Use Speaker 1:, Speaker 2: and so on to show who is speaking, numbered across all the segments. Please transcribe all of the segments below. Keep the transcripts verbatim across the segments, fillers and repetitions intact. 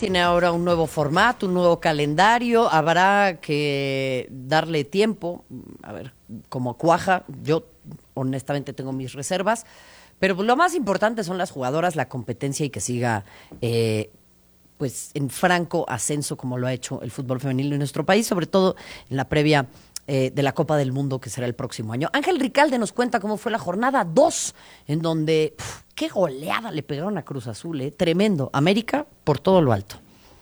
Speaker 1: tiene ahora un nuevo formato, un nuevo calendario, habrá que darle tiempo, a ver cómo cuaja. Yo honestamente tengo mis reservas, pero lo más importante son las jugadoras, la competencia y que siga eh, pues en franco ascenso como lo ha hecho el fútbol femenino en nuestro país, sobre todo en la previa eh, de la Copa del Mundo que será el próximo año. Ángel Ricalde nos cuenta cómo fue la jornada dos, en donde uf, qué goleada le pegaron a Cruz Azul, eh, tremendo. América por todo lo alto.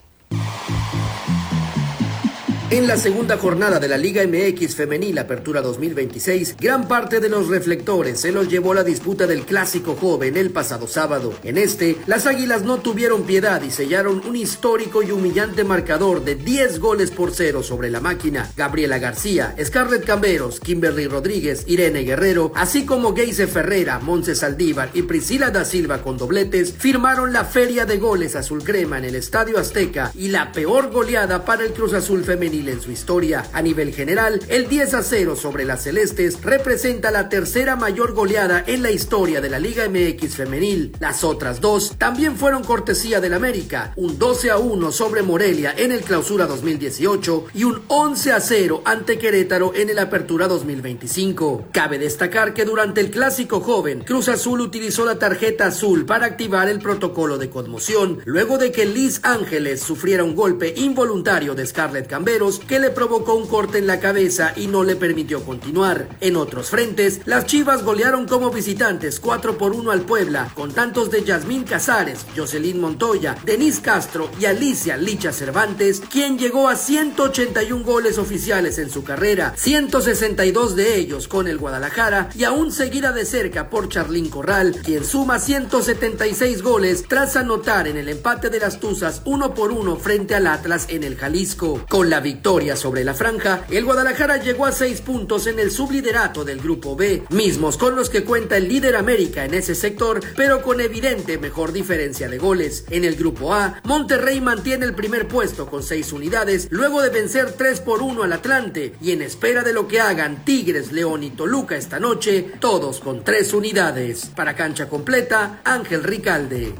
Speaker 2: En la segunda jornada de la Liga M X Femenil Apertura dos mil veintiséis, gran parte de los reflectores se los llevó la disputa del Clásico Joven el pasado sábado. En este, las Águilas no tuvieron piedad y sellaron un histórico y humillante marcador de diez goles por cero sobre la máquina. Gabriela García, Scarlett Camberos, Kimberly Rodríguez, Irene Guerrero, así como Geise Ferreira, Montse Saldívar y Priscila da Silva con dobletes, firmaron la feria de goles azul crema en el Estadio Azteca y la peor goleada para el Cruz Azul femenil en su historia. A nivel general, el diez a cero sobre las celestes representa la tercera mayor goleada en la historia de la Liga M X femenil. Las otras dos también fueron cortesía del América, un doce a uno sobre Morelia en el Clausura dos mil dieciocho y un once a cero ante Querétaro en el Apertura dos mil veinticinco. Cabe destacar que durante el Clásico Joven, Cruz Azul utilizó la tarjeta azul para activar el protocolo de conmoción, luego de que Liz Ángeles sufriera un golpe involuntario de Scarlett Camberos que le provocó un corte en la cabeza y no le permitió continuar. En otros frentes, las Chivas golearon como visitantes cuatro por uno al Puebla, con tantos de Yasmín Casares, Jocelyn Montoya, Denise Castro y Alicia Licha Cervantes, quien llegó a ciento ochenta y uno goles oficiales en su carrera, ciento sesenta y dos de ellos con el Guadalajara, y aún seguida de cerca por Charlín Corral, quien suma ciento setenta y seis goles tras anotar en el empate de las Tuzas uno por uno frente al Atlas en el Jalisco. Con la victoria sobre la franja, el Guadalajara llegó a seis puntos en el subliderato del Grupo B, mismos con los que cuenta el líder América en ese sector, pero con evidente mejor diferencia de goles. En el Grupo A, Monterrey mantiene el primer puesto con seis unidades, luego de vencer tres por uno al Atlante, y en espera de lo que hagan Tigres, León y Toluca esta noche, todos con tres unidades. Para Cancha Completa, Ángel Ricalde.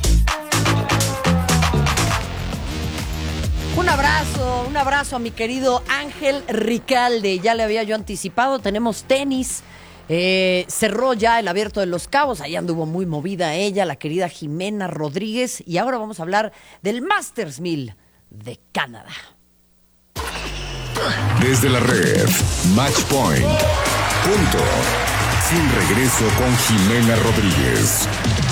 Speaker 1: Un abrazo, un abrazo a mi querido Ángel Ricalde. Ya le había yo anticipado, tenemos tenis. Eh, cerró ya el Abierto de Los Cabos, ahí anduvo muy movida ella, la querida Jimena Rodríguez. Y ahora vamos a hablar del Masters mil de Canadá.
Speaker 3: Desde la red, Match Point. Punto. Sin regreso con Jimena Rodríguez.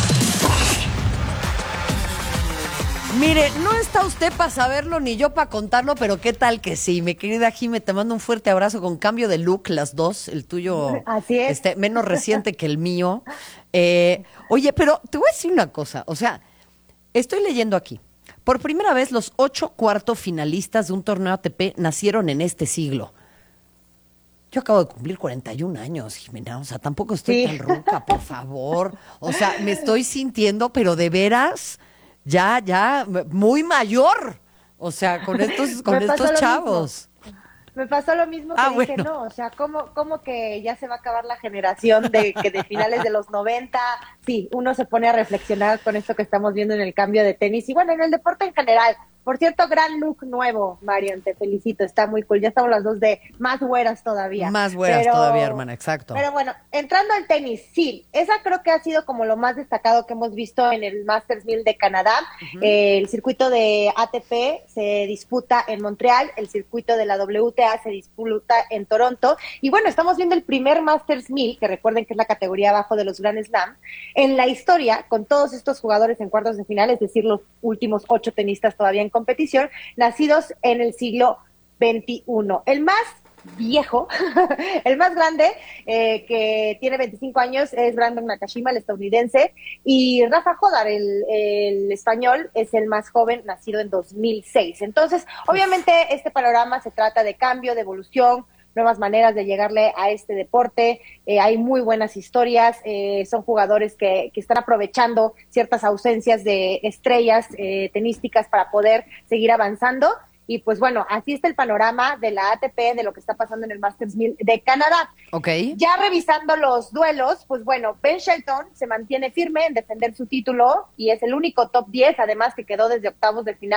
Speaker 1: Mire, no está usted para saberlo ni yo para contarlo, pero qué tal que sí. Mi querida Jime, te mando un fuerte abrazo con cambio de look, las dos. El tuyo
Speaker 4: Así es.
Speaker 1: Este, menos reciente que el mío. Eh, oye, pero te voy a decir una cosa. O sea, estoy leyendo aquí. Por primera vez, los ocho cuarto finalistas de un torneo A T P nacieron en este siglo. Yo acabo de cumplir cuarenta y un años, Jimena. O sea, tampoco estoy sí. tan ruca, por favor. O sea, me estoy sintiendo, pero de veras... Ya, ya, muy mayor, o sea, con estos, con estos chavos.
Speaker 4: Mismo. Me pasó lo mismo que
Speaker 1: ah,
Speaker 4: dije,
Speaker 1: bueno.
Speaker 4: no, o sea, ¿cómo, cómo que ya se va a acabar la generación de que de finales de los noventa? Sí, uno se pone a reflexionar con esto que estamos viendo en el cambio de tenis y bueno, en el deporte en general. Por cierto, gran look nuevo, Marian, te felicito, está muy cool. Ya estamos las dos de más güeras todavía.
Speaker 1: Más güeras
Speaker 4: pero,
Speaker 1: todavía, hermana, exacto.
Speaker 4: Pero bueno, entrando al tenis, sí, esa creo que ha sido como lo más destacado que hemos visto en el Masters mil de Canadá. Uh-huh. Eh, el circuito de A T P se disputa en Montreal, el circuito de la W T A se disputa en Toronto. Y bueno, estamos viendo el primer Masters mil, que recuerden que es la categoría abajo de los Grand Slam, en la historia, con todos estos jugadores en cuartos de final, es decir, los últimos ocho tenistas todavía en competición, nacidos en el siglo veintiuno. El más viejo, el más grande, eh, que tiene veinticinco años, es Brandon Nakashima, el estadounidense, y Rafa Jodar, el, el español, es el más joven, nacido en dos mil seis. Entonces, obviamente, este panorama se trata de cambio, de evolución, nuevas maneras de llegarle a este deporte. Eh, hay muy buenas historias, eh, son jugadores que, que están aprovechando ciertas ausencias de estrellas eh, tenísticas para poder seguir avanzando. Y pues bueno, así está el panorama de la A T P, de lo que está pasando en el Masters mil de Canadá.
Speaker 1: Okay.
Speaker 4: Ya revisando los duelos, pues bueno, Ben Shelton se mantiene firme en defender su título y es el único top diez, además que quedó desde octavos de final